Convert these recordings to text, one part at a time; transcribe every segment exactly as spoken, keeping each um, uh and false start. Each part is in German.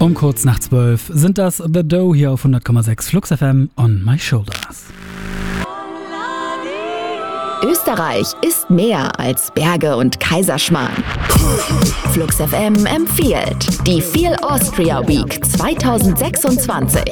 Um kurz nach zwölf sind das The Doe hier auf hundert Komma sechs Flux F M on my shoulders. Österreich ist mehr als Berge und Kaiserschmarrn. Flux F M empfiehlt die Feel Austria Week zwanzig sechsundzwanzig.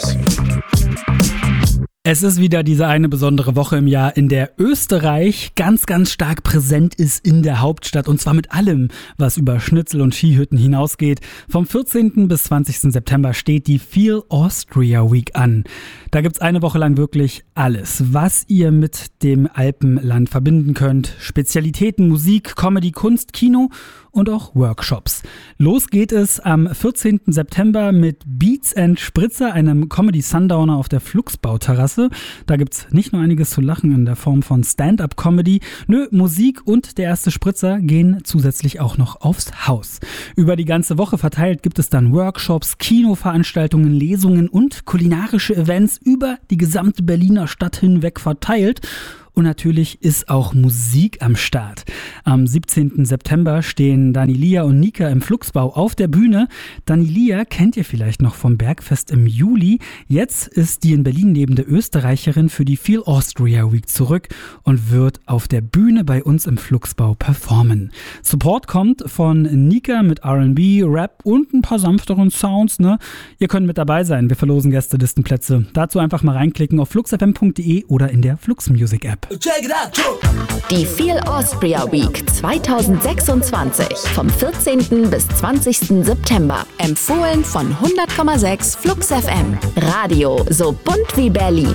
Es ist wieder diese eine besondere Woche im Jahr, in der Österreich ganz, ganz stark präsent ist in der Hauptstadt. Und zwar mit allem, was über Schnitzel und Skihütten hinausgeht. Vom vierzehnten bis zwanzigsten September steht die Feel Austria Week an. Da gibt's eine Woche lang wirklich alles, was ihr mit dem Alpenland verbinden könnt. Spezialitäten, Musik, Comedy, Kunst, Kino und auch Workshops. Los geht es am vierzehnten September mit Beats and Spritzer, einem Comedy-Sundowner auf der Fluxbauterrasse. Da gibt's nicht nur einiges zu lachen in der Form von Stand-Up-Comedy. Nö, Musik und der erste Spritzer gehen zusätzlich auch noch aufs Haus. Über die ganze Woche verteilt gibt es dann Workshops, Kinoveranstaltungen, Lesungen und kulinarische Events über die gesamte Berliner Stadt hinweg verteilt. Und natürlich ist auch Musik am Start. Am siebzehnten September stehen Danilia und Nika im Fluxbau auf der Bühne. Danilia kennt ihr vielleicht noch vom Bergfest im Juli. Jetzt ist die in Berlin lebende Österreicherin für die Feel Austria Week zurück und wird auf der Bühne bei uns im Fluxbau performen. Support kommt von Nika mit R and B, Rap und ein paar sanfteren Sounds. Ne? Ihr könnt mit dabei sein. Wir verlosen Gästelistenplätze. Dazu einfach mal reinklicken auf fluxfm punkt de oder in der Flux Music App. Die Feel Austria Week zwanzig sechsundzwanzig vom vierzehnten bis zwanzigsten September. Empfohlen von hundert Komma sechs Flux F M. Radio so bunt wie Berlin.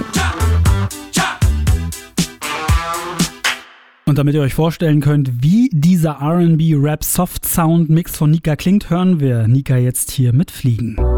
Und damit ihr euch vorstellen könnt, wie dieser R and B-Rap-Soft-Sound-Mix von Nika klingt, hören wir Nika jetzt hier mit Fliegen.